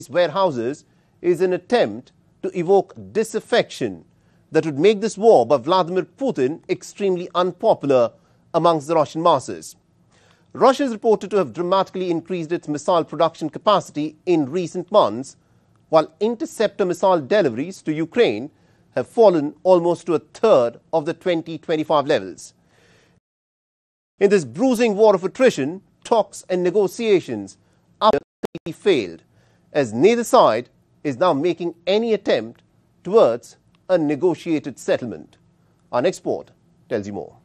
warehouses is an attempt to evoke disaffection that would make this war by Vladimir Putin extremely unpopular amongst the Russian masses. Russia is reported to have dramatically increased its missile production capacity in recent months, while interceptor missile deliveries to Ukraine have fallen almost to a third of the 2025 levels. In this bruising war of attrition, talks and negotiations are completely failed, as neither side is now making any attempt towards a negotiated settlement. Our next report tells you more.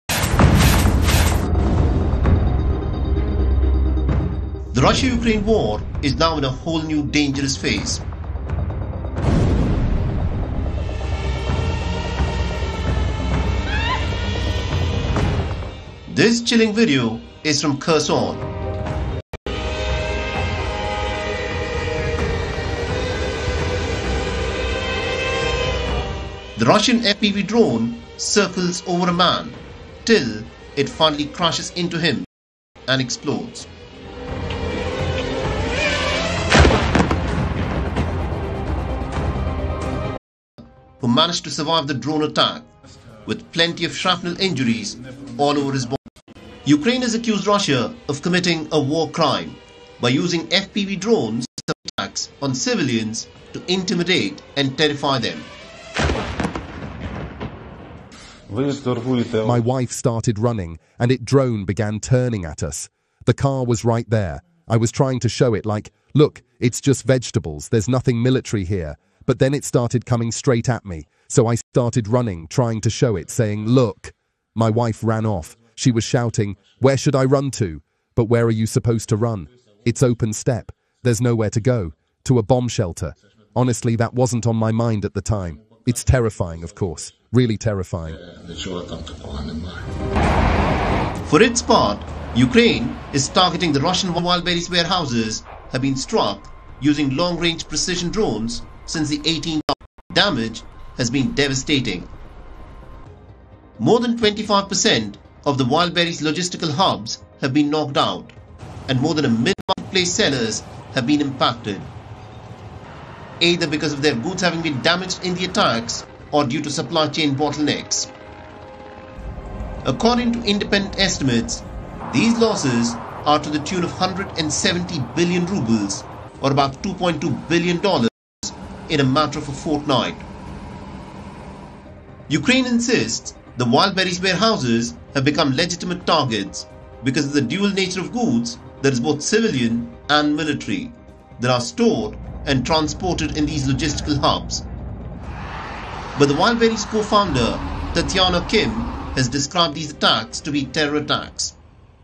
The Russia-Ukraine war is now in a whole new dangerous phase. This chilling video is from Kherson. The Russian FPV drone circles over a man till it finally crashes into him and explodes. Who managed to survive the drone attack with plenty of shrapnel injuries all over his body. Ukraine has accused Russia of committing a war crime by using FPV drones as attacks on civilians to intimidate and terrify them. My wife started running and its drone began turning at us. The car was right there. I was trying to show it like, look, it's just vegetables, there's nothing military here. But then it started coming straight at me. So I started running, trying to show it, saying, look. My wife ran off. She was shouting, where should I run to? But where are you supposed to run? It's open steppe. There's nowhere to go. To a bomb shelter. Honestly, that wasn't on my mind at the time. It's terrifying, of course. Really terrifying. For its part, Ukraine is targeting the Russian Wildberries warehouses have been struck using long-range precision drones since the 18th. Damage has been devastating. More than 25% of the Wildberries logistical hubs have been knocked out, and more than a million marketplace sellers have been impacted, either because of their goods having been damaged in the attacks or due to supply chain bottlenecks. According to independent estimates, these losses are to the tune of 170 billion rubles, or about $2.2 billion in a matter of a fortnight. Ukraine insists the Wildberries warehouses have become legitimate targets because of the dual nature of goods that is both civilian and military that are stored and transported in these logistical hubs. But the Wildberries co-founder Tatiana Kim has described these attacks to be terror attacks.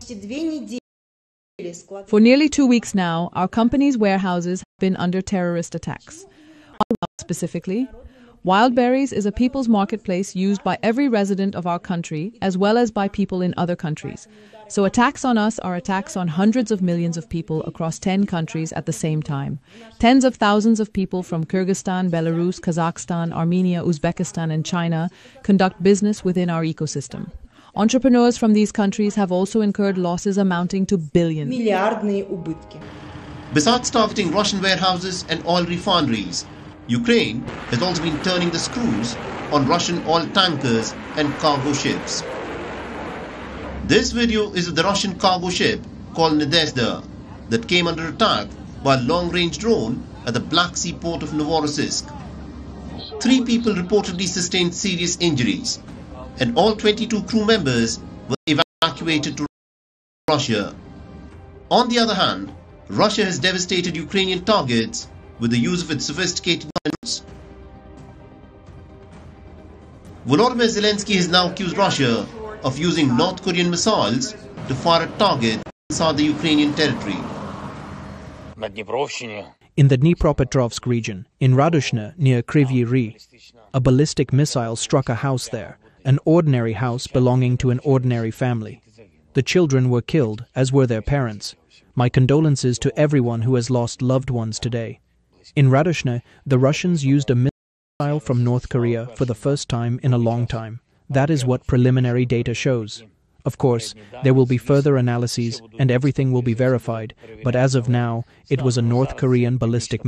For nearly 2 weeks now, our company's warehouses have been under terrorist attacks. Specifically, Wildberries is a people's marketplace used by every resident of our country as well as by people in other countries. So attacks on us are attacks on hundreds of millions of people across 10 countries at the same time. Tens of thousands of people from Kyrgyzstan, Belarus, Kazakhstan, Armenia, Uzbekistan and China conduct business within our ecosystem. Entrepreneurs from these countries have also incurred losses amounting to billions. Besides targeting Russian warehouses and oil refineries, Ukraine has also been turning the screws on Russian oil tankers and cargo ships. This video is of the Russian cargo ship called Nadezhda that came under attack by a long-range drone at the Black Sea port of Novorossiysk. 3 people reportedly sustained serious injuries, and all 22 crew members were evacuated to Russia. On the other hand, Russia has devastated Ukrainian targets with the use of its sophisticated missiles. Volodymyr Zelensky has now accused Russia of using North Korean missiles to fire at targets inside the Ukrainian territory. In the Dnipropetrovsk region, in Radushne near Kryvyi Rih, a ballistic missile struck a house there, an ordinary house belonging to an ordinary family. The children were killed, as were their parents. My condolences to everyone who has lost loved ones today. In Radushne, the Russians used a missile from North Korea for the first time in a long time. That is what preliminary data shows. Of course, there will be further analyses and everything will be verified, but as of now, it was a North Korean ballistic